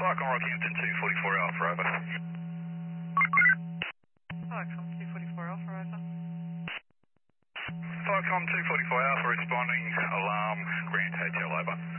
Falcon Rockhampton 244 Alpha, over. Falcon 244 Alpha, over. Falcon 244 Alpha responding, alarm, Grant Hotel, over.